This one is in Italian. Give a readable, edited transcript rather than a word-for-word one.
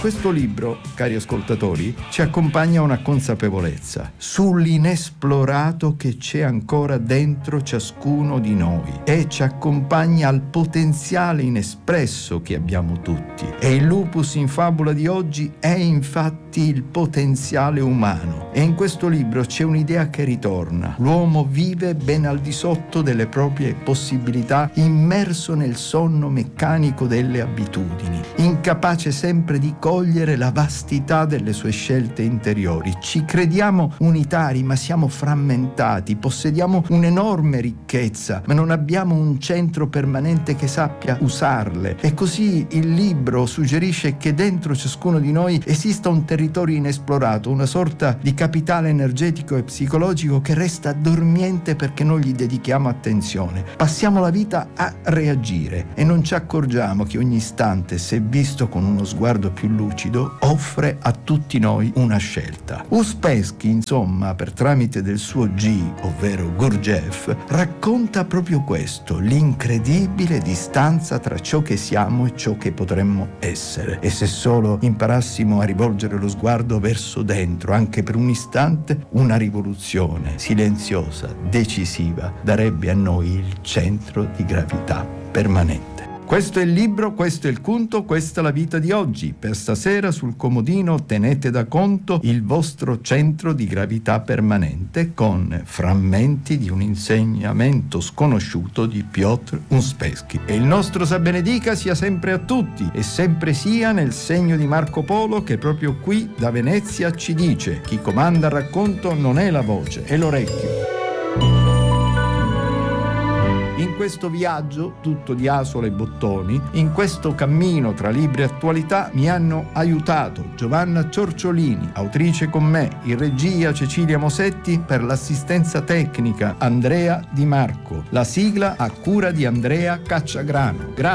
questo libro, cari ascoltatori, ci accompagna una consapevolezza sull'inesplorato che c'è ancora dentro ciascuno di noi e ci accompagna al potenziale inespresso che abbiamo tutti. E il Lupus in Fabula di oggi è infatti il potenziale umano. E in questo libro c'è un'idea che ritorna. L'uomo vive ben al di sotto delle proprie possibilità, immerso nel sonno meccanico delle abitudini, incapace sempre di cogliere la vastità delle sue scelte interiori. Ci crediamo unitari, ma siamo frammentati, possediamo un'enorme ricchezza, ma non abbiamo un centro permanente che sappia usarle. E così il libro suggerisce che dentro ciascuno di noi esista un territorio inesplorato, una sorta di capitale energetico e psicologico che resta dormiente perché non gli dedichiamo attenzione. Passiamo la vita a reagire e non ci accorgiamo che ogni istante, se visto con uno sguardo più lucido, offre a tutti noi una scelta. Uspensky, insomma, per tramite del suo G, ovvero Gurdjieff, racconta proprio questo, l'incredibile distanza tra ciò che siamo e ciò che potremmo essere. E se solo imparassimo a rivolgere lo sguardo verso dentro, anche per un istante, una rivoluzione silenziosa, decisiva, darebbe a noi il centro di gravità permanente. Questo è il libro, questo è il conto, questa è la vita di oggi. Per stasera sul comodino tenete da conto il vostro centro di gravità permanente con frammenti di un insegnamento sconosciuto di Piotr Uspensky. E il nostro sa benedica sia sempre a tutti e sempre sia nel segno di Marco Polo, che proprio qui da Venezia ci dice: chi comanda il racconto non è la voce, è l'orecchio. In questo viaggio, tutto di asole e bottoni, in questo cammino tra libri e attualità, mi hanno aiutato Giovanna Ciorciolini, autrice con me, in regia Cecilia Mosetti, per l'assistenza tecnica Andrea Di Marco. La sigla a cura di Andrea Cacciagrano. Grazie.